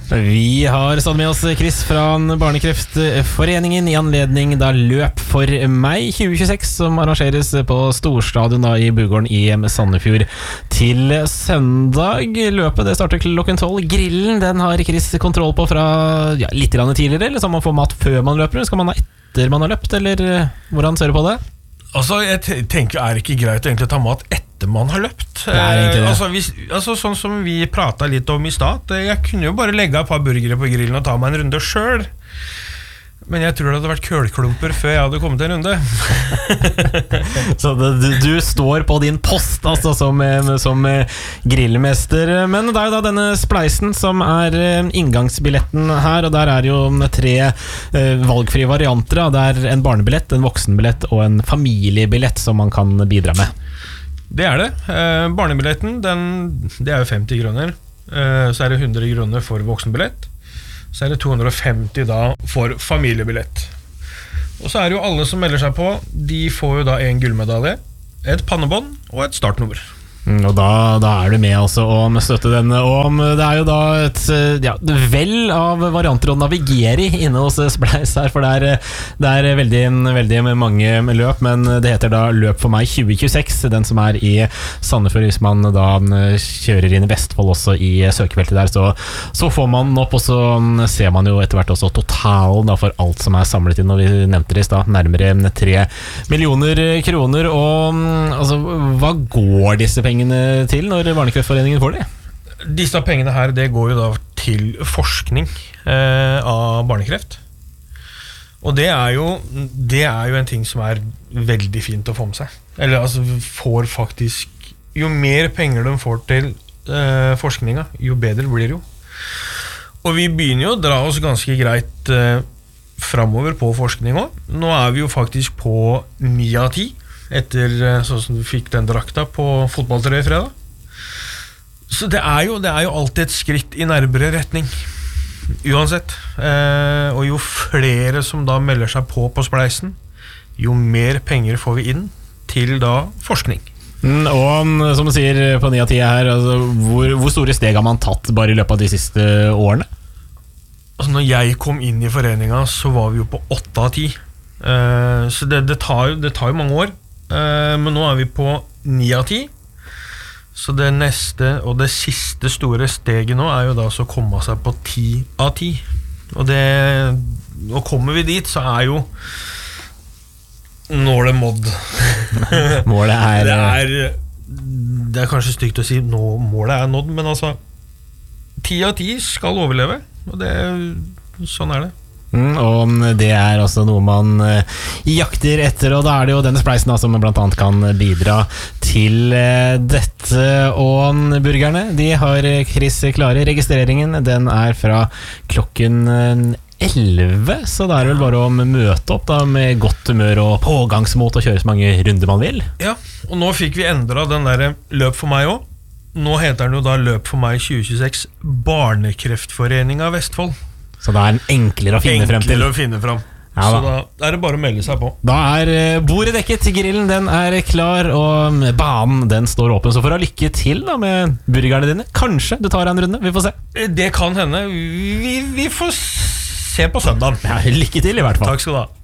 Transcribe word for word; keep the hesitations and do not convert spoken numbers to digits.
Vi har satt med oss Chris fra Barnekreftforeningen i anledning da Løp for meg tjue tjueseks, som arrangeres på Storstadion da i Bugården i Sandefjord til søndag. Løpet det starter klokken tolv. Grillen den har Chris kontroll på fra ja, litt grann tidligere, eller skal man få mat før man løper? Skal man ha etter man har løpt, eller hvordan ser du på det? Altså, jeg tenker, er det ikke greit å egentlig ta mat etter man har løpt? Det er egentlig det. Altså, hvis, altså, sånn som vi pratet litt om i stad, jeg kunne jo bare legge et par burgere på grillen og ta meg en runde selv. Men jeg tror det hadde vært kølklumper før jeg hadde kommet en runde. Så det, du, du står på din post altså, som, som grillmester. Men det er jo da denne spleisen som er inngangsbilletten her, og der er jo tre eh, valgfrie varianter. Det er en barnebillett, en voksenbillett og en familiebillett som man kan bidra med. Det er det. Eh, barnebilletten, den, det er jo femti kroner. Eh, så er det hundre kroner for voksenbillett. Så er det to hundre og femti da for familiebillett. Og så er det jo alle som melder seg på, de får jo da en gullmedalje, et pannebånd og et startnummer. Og da, da er du med altså om støtte denne. Og det er jo da et ja, vel av varianter å navigere i inne hos Spleis her, for det er, det er veldig, veldig mange løp, men det heter da Løp for meg tjue tjueseks, den som er i Sandefjord. Hvis man da kjører inn i Vestfold også i søkefeltet der, så, så får man opp, og så ser man jo etter hvert også totalen da, for alt som er samlet inn, og vi nevnte det i sted, nærmere tre millioner kroner. Og altså, hva går disse pengene til når Barnekreftforeningen får det? Disse pengene her, det går jo da til forskning eh, av barnekreft. Og det er jo det er jo en ting som er veldig fint å få med seg. Eller altså, får faktisk jo mer penger de får til eh, forskninga, jo bedre blir det jo. Og vi begynner jo å dra oss ganske greit eh, fremover på forskning også. Nå er vi jo faktisk på ni av ti. Etter sånn som du fikk den drakta på fotballtreet i fredag. Så det er, jo, det er jo alltid et skritt i nærmere retning, uansett. Eh, og jo flere som da melder seg på på spleisen, jo mer penger får vi inn til da forskning. Mm, og som du sier på ni av ti her, altså, hvor, hvor store steg har man tatt bare i løpet av de siste årene? Altså når jeg kom inn i foreninga, så var vi jo på åtte av ti. Eh, så det, det, tar jo, det tar jo mange år. Uh, men nå er vi på ni av ti. Så det neste og det siste store steget nå er jo da så å komme seg på ti av ti. Og det, og kommer vi dit, så er jo nålet måd. Målet er det er Det er kanskje stygt å si nå målet er nådd, men altså ti av ti skal overleve. Og det, sånn er det. Mm, og det er også noe man uh, jakter etter, og da er det jo denne spleisen da, som blant annet kan bidra til uh, dette. Og burgerne, de har Chris klare. Registreringen, den er fra klokken elleve, så det er vel bare å møte opp da, med godt humør og pågangsmot og kjøre så mange runder man vil. Ja, og nå fikk vi endret den der Løp for meg også. Nå heter den jo da Løp for meg tjue tjueseks Barnekreftforeningen Vestfold. Så det er enklere å finne frem til. Enklere å finne frem. Ja, så da er det bare å melde seg på. Da er bordet dekket, grillen den er klar, og banen den står åpen. Så for å ha lykke til da med burgerne dine. Kanskje du tar en runde, vi får se. Det kan hende. Vi, vi får se på søndagen. Ja, lykke til i hvert fall. Takk skal du ha.